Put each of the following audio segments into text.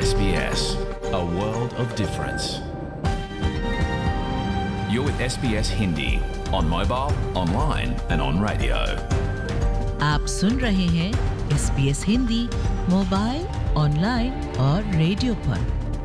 SBS, a world of difference. You're with SBS Hindi on mobile, online and on radio. आप सुन रहे हैं SBS Hindi mobile, online और radio पर।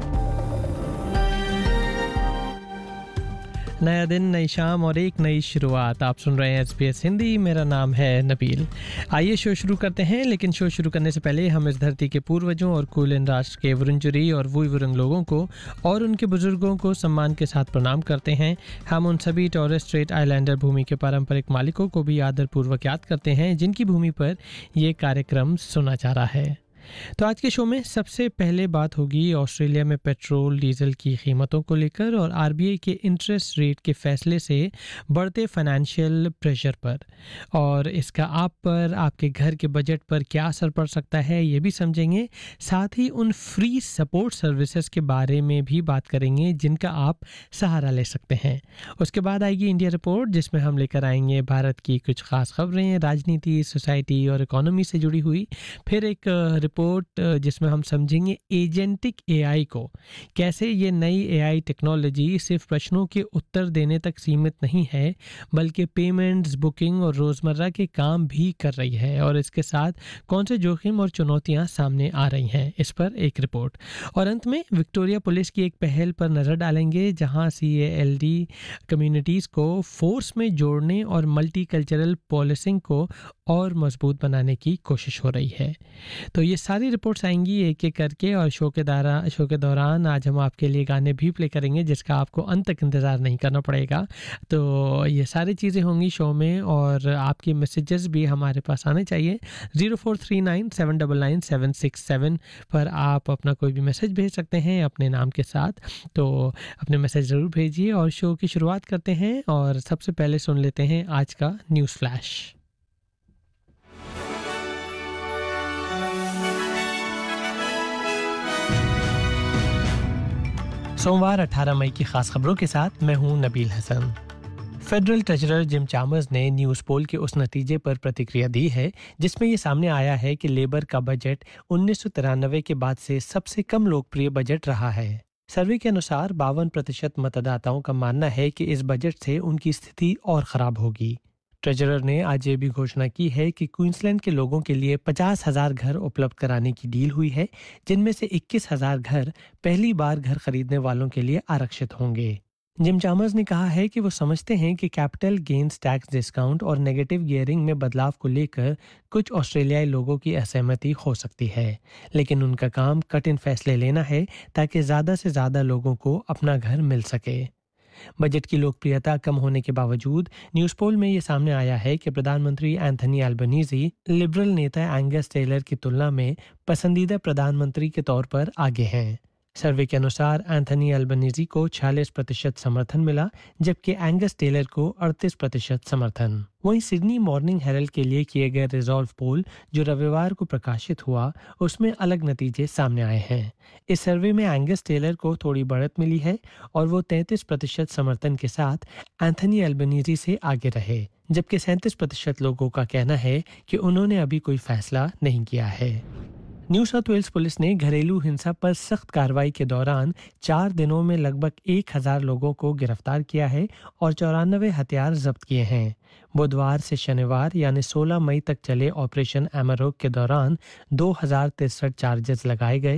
नया दिन, नई शाम और एक नई शुरुआत। आप सुन रहे हैं SBS हिंदी। मेरा नाम है नबील। आइए शो शुरू करते हैं, लेकिन शो शुरू करने से पहले हम इस धरती के पूर्वजों और कुलीन राष्ट्र के वुरुंजरी और वुइवुरुंग लोगों को और उनके बुजुर्गों को सम्मान के साथ प्रणाम करते हैं। हम उन सभी टॉरेस स्ट्रेट आइलैंडर भूमि के पारंपरिक मालिकों को भी आदरपूर्वक याद करते हैं, जिनकी भूमि पर ये कार्यक्रम सुना जा रहा है। तो आज के शो में सबसे पहले बात होगी ऑस्ट्रेलिया में पेट्रोल डीजल की कीमतों को लेकर और आरबीआई के इंटरेस्ट रेट के फैसले से बढ़ते फाइनेंशियल प्रेशर पर, और इसका आप पर, आपके घर के बजट पर क्या असर पड़ सकता है ये भी समझेंगे। साथ ही उन फ्री सपोर्ट सर्विसेज के बारे में भी बात करेंगे जिनका आप सहारा ले सकते हैं। उसके बाद आएगी इंडिया रिपोर्ट, जिसमें हम लेकर आएंगे भारत की कुछ खास खबरें, राजनीति, सोसाइटी और इकोनॉमी से जुड़ी हुई। फिर एक रिपोर्ट जिसमें हम समझेंगे एजेंटिक एआई को, कैसे ये नई एआई टेक्नोलॉजी सिर्फ प्रश्नों के उत्तर देने तक सीमित नहीं है, बल्कि पेमेंट्स, बुकिंग और रोज़मर्रा के काम भी कर रही है, और इसके साथ कौन से जोखिम और चुनौतियां सामने आ रही हैं, इस पर एक रिपोर्ट। और अंत में विक्टोरिया पुलिस की एक पहल पर नज़र डालेंगे, जहां CALD कम्युनिटीज़ को फोर्स में जोड़ने और मल्टीकल्चरल पॉलिसिंग को और मजबूत बनाने की कोशिश हो रही है। तो ये सारी रिपोर्ट्स आएंगी एक एक करके, और शो के दौरान आज हम आपके लिए गाने भी प्ले करेंगे, जिसका आपको अंत तक इंतज़ार नहीं करना पड़ेगा। तो ये सारी चीज़ें होंगी शो में, और आपके मैसेजेस भी हमारे पास आने चाहिए। 0439799767 पर आप अपना कोई भी मैसेज भेज सकते हैं अपने नाम के साथ। तो अपने मैसेज ज़रूर भेजिए, और शो की शुरुआत करते हैं। और सबसे पहले सुन लेते हैं आज का न्यूज़ फ्लैश। सोमवार 18 मई की खास खबरों के साथ मैं हूं Nabeel Hasan. Federal treasurer gym Chalmers ने न्यूज़ पोल के उस नतीजे पर प्रतिक्रिया दी है जिसमें ये सामने आया है कि लेबर का बजट 1993 के बाद से सबसे कम लोकप्रिय बजट रहा है। सर्वे के अनुसार 52% मतदाताओं का मानना है कि इस बजट से उनकी स्थिति और खराब होगी। ट्रेजरर ने आज ये भी घोषणा की है कि क्वींसलैंड के लोगों के लिए 50,000 घर उपलब्ध कराने की डील हुई है, जिनमें से 21,000 घर पहली बार घर खरीदने वालों के लिए आरक्षित होंगे। जिम चामर्स ने कहा है कि वो समझते हैं कि कैपिटल गेन्स टैक्स डिस्काउंट और नेगेटिव गियरिंग में बदलाव को लेकर कुछ ऑस्ट्रेलियाई लोगों की असहमति हो सकती है, लेकिन उनका काम कठिन फैसले लेना है ताकि ज़्यादा से ज़्यादा लोगों को अपना घर मिल सके। बजट की लोकप्रियता कम होने के बावजूद न्यूज़ पोल में ये सामने आया है कि प्रधानमंत्री एंथनी अल्बनीज़ी लिबरल नेता एंगस टेलर की तुलना में पसंदीदा प्रधानमंत्री के तौर पर आगे हैं। सर्वे के अनुसार एंथनी अल्बनीज़ी को 46% समर्थन मिला, जबकि एंगस टेलर को 38% समर्थन। वहीं सिडनी मॉर्निंग हेरल्ड के लिए किए गए रिजॉल्व पोल जो रविवार को प्रकाशित हुआ, उसमें अलग नतीजे सामने आए हैं। इस सर्वे में एंगस टेलर को थोड़ी बढ़त मिली है और वो 33% समर्थन के साथ एंथनी अल्बनीज़ी से आगे रहे, जबकि 37% लोगों का कहना है कि उन्होंने अभी कोई फैसला नहीं किया है। न्यू साउथ वेल्स पुलिस ने घरेलू हिंसा पर सख्त कार्रवाई के दौरान 4 दिनों में लगभग 1000 लोगों को गिरफ्तार किया है और 94 हथियार जब्त किए हैं। बुधवार से शनिवार यानी 16 मई तक चले ऑपरेशन एमरोक के दौरान 2063 चार्जेस लगाए गए,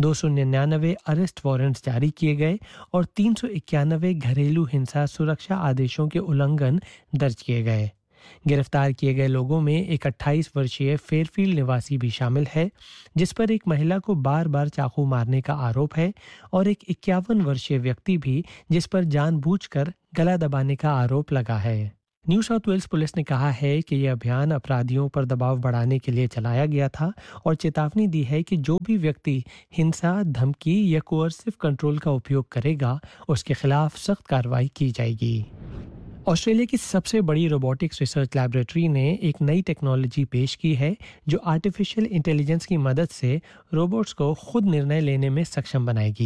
299 अरेस्ट वारंट्स जारी किए गए और 391 घरेलू हिंसा सुरक्षा आदेशों के उल्लंघन दर्ज किए गए। गिरफ्तार किए गए लोगों में एक 28 वर्षीय फेयरफील्ड निवासी भी शामिल है, जिस पर एक महिला को बार बार चाकू मारने का आरोप है, और एक 51 वर्षीय व्यक्ति भी जिस पर जानबूझकर गला दबाने का आरोप लगा है। न्यू साउथ वेल्स पुलिस ने कहा है कि यह अभियान अपराधियों पर दबाव बढ़ाने के लिए चलाया गया था और चेतावनी दी है कि जो भी व्यक्ति हिंसा, धमकी या कोअर्सिव कंट्रोल का उपयोग करेगा, उसके खिलाफ सख्त कार्रवाई की जाएगी। ऑस्ट्रेलिया की सबसे बड़ी रोबोटिक्स रिसर्च लैबोरेटरी ने एक नई टेक्नोलॉजी पेश की है जो आर्टिफिशियल इंटेलिजेंस की मदद से रोबोट्स को खुद निर्णय लेने में सक्षम बनाएगी।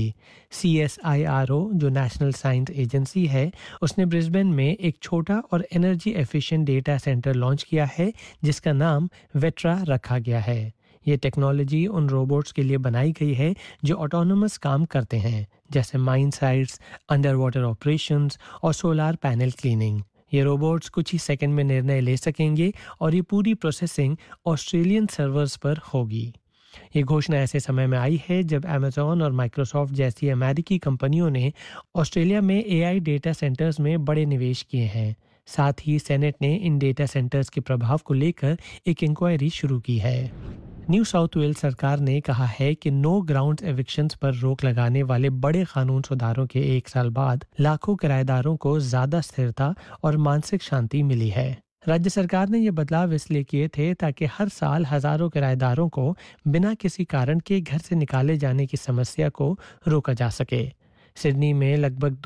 CSIRO जो नेशनल साइंस एजेंसी है, उसने ब्रिस्बेन में एक छोटा और energy efficient data centre launch किया है जिसका नाम वेट्रा रखा गया है। ये टेक्नोलॉजी उन रोबोट्स के लिए बनाई गई है जो ऑटोनोमस काम करते हैं, जैसे mine sites, under water operations और सोलार पैनल क्लीनिंग। ये रोबोट्स कुछ ही सेकंड में निर्णय ले सकेंगे और ये पूरी प्रोसेसिंग ऑस्ट्रेलियन सर्वर्स पर होगी। ये घोषणा ऐसे समय में आई है जब अमेज़न और माइक्रोसॉफ्ट जैसी अमेरिकी कंपनियों ने ऑस्ट्रेलिया में एआई डेटा सेंटर्स में बड़े निवेश किए हैं। साथ ही सेनेट ने इन डेटा सेंटर्स के प्रभाव को लेकर एक इंक्वायरी शुरू की है। न्यू साउथ वेल्स सरकार ने कहा है कि नो ग्राउंड एविक्शंस पर रोक लगाने वाले बड़े कानून सुधारों के 1 साल बाद लाखों किराएदारों को ज्यादा स्थिरता और मानसिक शांति मिली है। राज्य सरकार ने ये बदलाव इसलिए किए थे ताकि हर साल हजारों किराएदारों को बिना किसी कारण के घर से निकाले जाने की समस्या को रोका जा सके। सिडनी में लगभग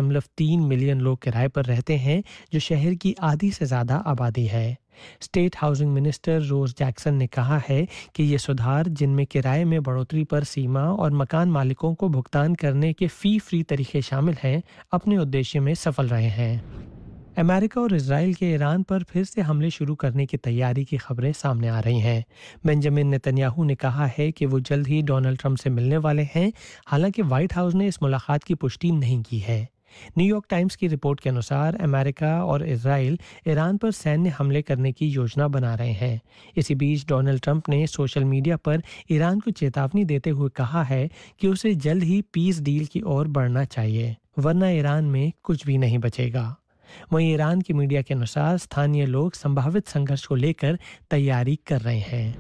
2.3 मिलियन लोग किराए पर रहते हैं, जो शहर की आधी से ज्यादा आबादी है। स्टेट हाउसिंग मिनिस्टर रोज जैक्सन ने कहा है कि ये सुधार, जिनमें किराए में बढ़ोतरी पर सीमा और मकान मालिकों को भुगतान करने के फी फ्री तरीके शामिल हैं, अपने उद्देश्य में सफल रहे हैं। अमेरिका और इजराइल के ईरान पर फिर से हमले शुरू करने की तैयारी की खबरें सामने आ रही हैं। बेंजामिन नेतन्याहू ने कहा है कि वो जल्द ही डोनाल्ड ट्रंप से मिलने वाले हैं, हालांकि व्हाइट हाउस ने इस मुलाकात की पुष्टि नहीं की है। न्यूयॉर्क टाइम्स की रिपोर्ट के अनुसार अमेरिका और इजराइल ईरान पर सैन्य हमले करने की योजना बना रहे हैं। इसी बीच डोनाल्ड ट्रंप ने सोशल मीडिया पर ईरान को चेतावनी देते हुए कहा है कि उसे जल्द ही पीस डील की ओर बढ़ना चाहिए, वरना ईरान में कुछ भी नहीं बचेगा। वहीं ईरान की मीडिया के अनुसार स्थानीय लोग संभावित संघर्ष को लेकर तैयारी कर रहे हैं।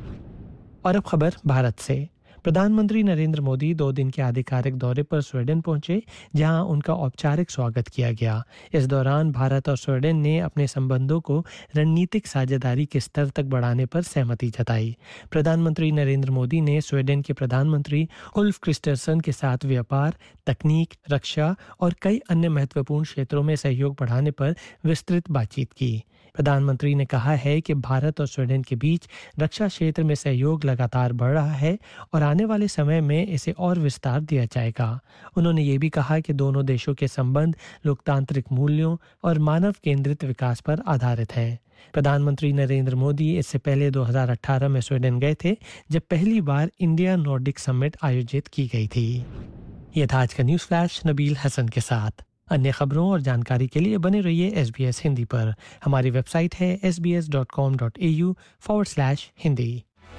और अब खबर भारत से। प्रधानमंत्री नरेंद्र मोदी 2 दिन के आधिकारिक दौरे पर स्वीडन पहुंचे, जहां उनका औपचारिक स्वागत किया गया। इस दौरान भारत और स्वीडन ने अपने संबंधों को रणनीतिक साझेदारी के स्तर तक बढ़ाने पर सहमति जताई। प्रधानमंत्री नरेंद्र मोदी ने स्वीडन के प्रधानमंत्री उल्फ क्रिस्टरसन के साथ व्यापार, तकनीक, रक्षा और कई अन्य महत्वपूर्ण क्षेत्रों में सहयोग बढ़ाने पर विस्तृत बातचीत की। प्रधानमंत्री ने कहा है कि भारत और स्वीडन के बीच रक्षा क्षेत्र में सहयोग लगातार बढ़ रहा है और आने वाले समय में इसे और विस्तार दिया जाएगा। उन्होंने ये भी कहा कि दोनों देशों के संबंध लोकतांत्रिक मूल्यों और मानव केंद्रित विकास पर आधारित हैं। प्रधानमंत्री नरेंद्र मोदी इससे पहले 2018 में स्वीडन गए थे, जब पहली बार इंडिया नॉर्डिक समिट आयोजित की गई थी। यह था आज का न्यूज़ फ्लैश नबील हसन के साथ। अन्य खबरों और जानकारी के लिए बने रहिए SBS हिंदी पर। हमारी वेबसाइट है sbs.com.au/hindi।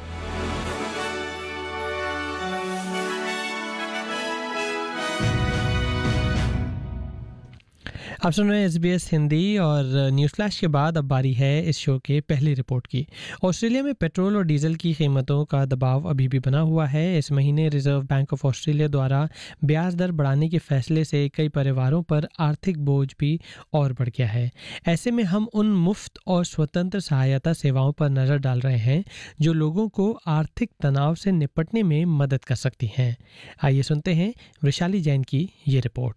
आप सुन रहे हैं SBS हिंदी और न्यूज़ फ्लैश के बाद अब बारी है इस शो के पहली रिपोर्ट की। ऑस्ट्रेलिया में पेट्रोल और डीजल की कीमतों का दबाव अभी भी बना हुआ है। इस महीने रिजर्व बैंक ऑफ ऑस्ट्रेलिया द्वारा ब्याज दर बढ़ाने के फैसले से कई परिवारों पर आर्थिक बोझ भी और बढ़ गया है। ऐसे में हम उन मुफ्त और स्वतंत्र सहायता सेवाओं पर नज़र डाल रहे हैं जो लोगों को आर्थिक तनाव से निपटने में मदद कर सकती हैं। आइए सुनते हैं वैशाली जैन की ये रिपोर्ट।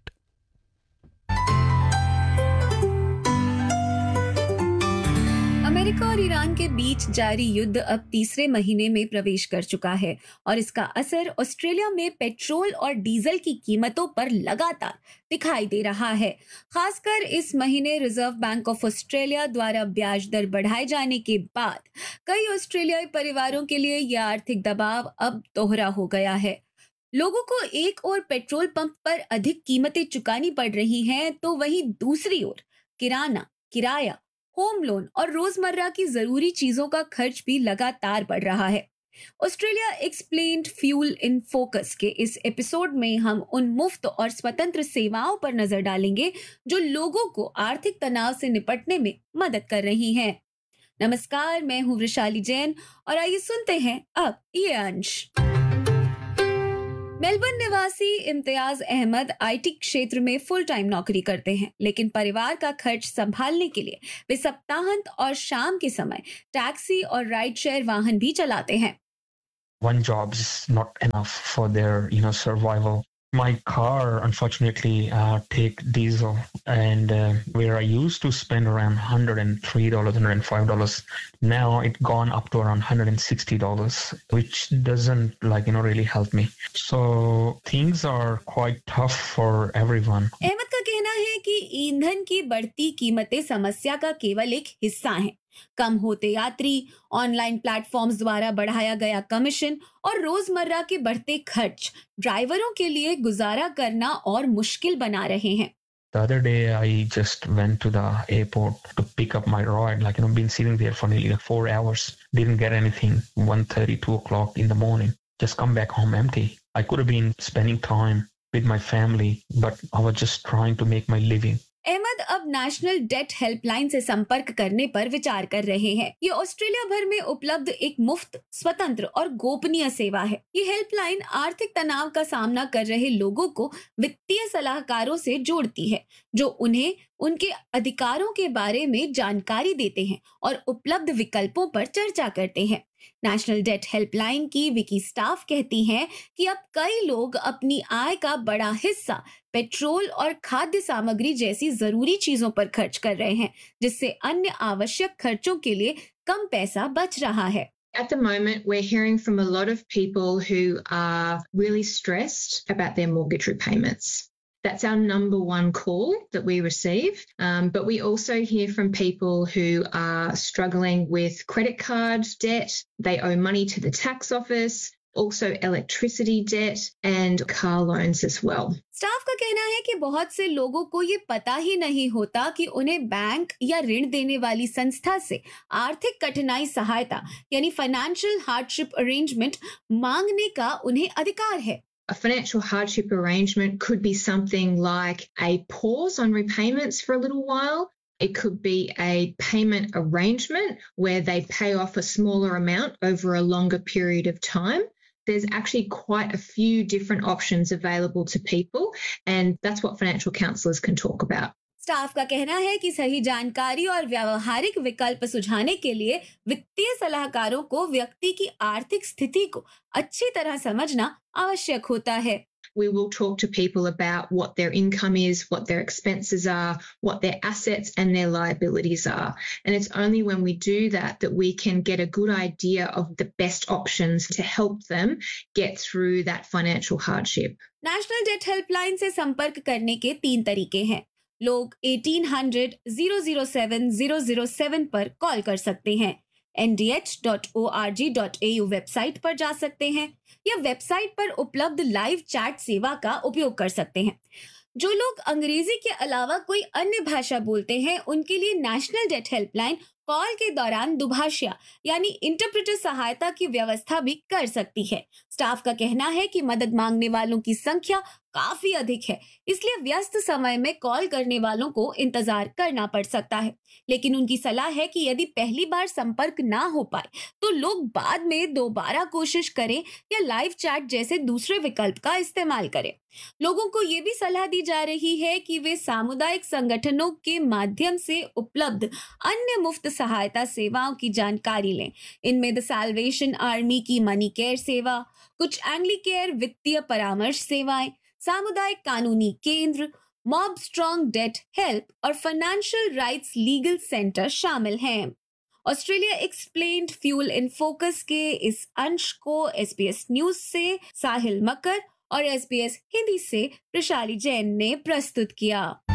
अमेरिका और ईरान के बीच जारी युद्ध अब तीसरे महीने में प्रवेश कर चुका है और इसका असर ऑस्ट्रेलिया में पेट्रोल और डीजल की कीमतों पर लगातार दिखाई दे रहा है। खासकर इस महीने रिजर्व बैंक ऑफ ऑस्ट्रेलिया द्वारा ब्याज दर बढ़ाए जाने के बाद कई ऑस्ट्रेलियाई परिवारों के लिए यह आर्थिक दबाव अब दोहरा हो गया है। लोगों को एक ओर पेट्रोल पंप पर अधिक कीमतें चुकानी पड़ रही हैं, तो वहीं दूसरी ओर किराना, किराया, होम लोन और रोजमर्रा की जरूरी चीजों का खर्च भी लगातार बढ़ रहा है। Australia explained fuel in focus के इस एपिसोड में हम उन मुफ्त और स्वतंत्र सेवाओं पर नजर डालेंगे जो लोगों को आर्थिक तनाव से निपटने में मदद कर रही हैं। नमस्कार, मैं हूं वैशाली जैन और आइए सुनते हैं अब ये अंश। मेलबर्न निवासी इम्तियाज अहमद आईटी क्षेत्र में फुल टाइम नौकरी करते हैं, लेकिन परिवार का खर्च संभालने के लिए वे सप्ताहांत और शाम के समय टैक्सी और राइड शेयर वाहन भी चलाते हैं। One job is not enough for their, survival. My car, unfortunately, take diesel, and where I used to spend around $103, $105, now it gone up to around $160, which doesn't really help me. So things are quite tough for everyone. Ahmad का कहना है कि ईंधन की बढ़ती कीमतें समस्या का केवल एक हिस्सा हैं। कम होते यात्री, ऑनलाइन प्लेटफॉर्म्स द्वारा बढ़ाया गया कमीशन और रोजमर्रा के बढ़ते खर्च ड्राइवरों के लिए गुजारा करना और मुश्किल बना रहे हैं। The other day, I just went to the airport to pick up my ride. Been sitting there for nearly 4 hours. Didn't get anything. 1:30, 2 o'clock in the morning. Just come back home empty. I could have been spending time with my family, but I was just trying to make my living. Ahmad अब national date helpline से संपर्क करने पर विचार कर रहे हैं। ये ऑस्ट्रेलिया भर में उपलब्ध एक मुफ्त, स्वतंत्र और गोपनीय सेवा है। ये हेल्पलाइन आर्थिक तनाव का सामना कर रहे लोगों को वित्तीय सलाहकारों से जोड़ती है, जो उन्हें उनके अधिकारों के बारे में जानकारी देते हैं और उपलब्ध विकल्पों पर चर्चा करते हैं। नेशनल डेट हेल्पलाइन की विकी स्टाफ कहती हैं कि अब कई लोग अपनी आय का बड़ा हिस्सा पेट्रोल और खाद्य सामग्री जैसी जरूरी चीजों पर खर्च कर रहे हैं, जिससे अन्य आवश्यक खर्चों के लिए कम पैसा बच रहा है। At the moment, we're hearing from a lot of people who are really stressed about their mortgage repayments. That's our number one call that we receive. But we also hear from people who are struggling with credit card debt. They owe money to the tax office, also electricity debt and car loans as well. Staff का कहना है कि बहुत से लोगों को ये पता ही नहीं होता कि उन्हें बैंक या ऋण देने वाली संस्था से आर्थिक कठिनाई सहायता यानी फाइनेंशियल हार्डशिप अरेंजमेंट मांगने का उन्हें अधिकार है। A financial hardship arrangement could be something like a pause on repayments for a little while. It could be a payment arrangement where they pay off a smaller amount over a longer period of time. There's actually quite a few different options available to people, and that's what financial counsellors can talk about. Staff का कहना है कि सही जानकारी और व्यावहारिक विकल्प सुझाने के लिए वित्तीय सलाहकारों को व्यक्ति की आर्थिक स्थिति को अच्छी तरह समझना आवश्यक होता है। We will talk to people about what their income is, what their expenses are, what their assets and their liabilities are. And it's only when we do that that we can get a good idea of the best options to help them get through that financial hardship. National date helpline से संपर्क करने के 3 तरीके हैं। लोग 1800-007-007 पर call कर सकते हैं, ndh.org.au वेबसाइट पर जा सकते हैं या वेबसाइट पर उपलब्ध लाइव चैट सेवा का उपयोग कर सकते हैं। जो लोग अंग्रेजी के अलावा कोई अन्य भाषा बोलते हैं, उनके लिए नेशनल डेट हेल्पलाइन कॉल के दौरान दुभाषिया यानी इंटरप्रेटर सहायता की व्यवस्था भी कर सकती है। स्टाफ का कहना है कि मदद मांगने वालों की संख्या काफी अधिक है, इसलिए व्यस्त समय में कॉल करने वालों को इंतजार करना पड़ सकता है। लेकिन उनकी सलाह है कि यदि पहली बार संपर्क ना हो पाए तो लोग बाद में दोबारा कोशिश करें या लाइव चैट जैसे दूसरे विकल्प का इस्तेमाल करें। लोगों को ये भी सलाह दी जा रही है कि वे सामुदायिक संगठनों के माध्यम से उपलब्ध अन्य मुफ्त सहायता सेवाओं की जानकारी लें। इनमें द सैल्वेशन आर्मी की मनी केयर सेवा, कुछ एंग्ली केयर वित्तीय परामर्श सेवाएं, सामुदायिक कानूनी केंद्र, मॉब स्ट्रॉन्ग डेट हेल्प और फाइनेंशियल राइट्स लीगल सेंटर शामिल हैं। Australia explained fuel in focus के इस अंश को SBS न्यूज से साहिल मकर और SBS हिंदी से प्रशाली जैन ने प्रस्तुत किया।